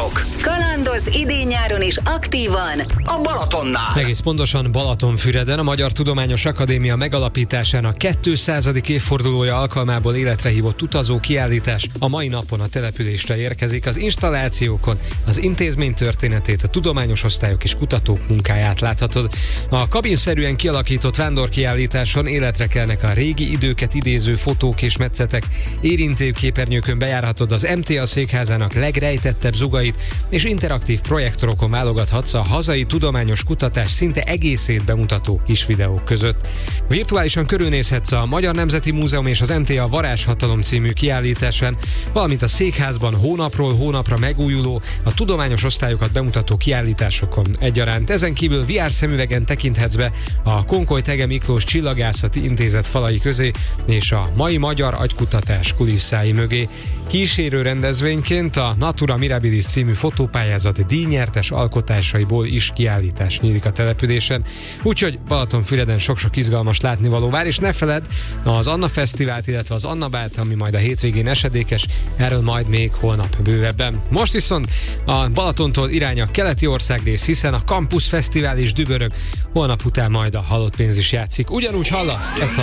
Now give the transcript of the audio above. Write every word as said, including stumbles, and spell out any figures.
Kalandozók. Kalandoz idén-nyáron is aktívan a Balatonnál. Egész pontosan Balatonfüreden a Magyar Tudományos Akadémia megalapításának kétszázadik évfordulója alkalmából életre hívott utazó kiállítás a mai napon a településre érkezik. Az installációkon az intézmény történetét, a tudományos osztályok és kutatók munkáját láthatod. A kabinszerűen kialakított vándorkiállításon életre kelnek a régi időket idéző fotók és metszetek. Érintőképernyőkön bejárhatod az em té á székházának legrejtettebb zugait, és interaktív projektorokon válogathatsz a hazai tudományos kutatás szinte egészét bemutató kis videók között. Virtuálisan körülnézhetsz a Magyar Nemzeti Múzeum és az em té á Varázshatalom című kiállításán, valamint a székházban hónapról hónapra megújuló, a tudományos osztályokat bemutató kiállításokon egyaránt. Ezen kívül vé er szemüvegen tekinthetsz be a Konkoly Thege Miklós Csillagászati Intézet falai közé és a mai magyar agykutatás kulisszái mögé. Kísérő rendezvényként a Natura Mirabilis című fotópályázat díjnyertes alkotásaiból is kiállítás nyílik a településen, úgyhogy Balatonfüreden sok-sok izgalmas látnivaló vár, és ne feledd az Anna Fesztivált, illetve az Anna Bált, ami majd a hétvégén esedékes, erről majd még holnap bővebben. Most viszont a Balatontól irány a keleti országrész, hiszen a Campus Fesztivál is dübörög, holnap után majd a Halott Pénz is játszik. Ugyanúgy hallasz, ezt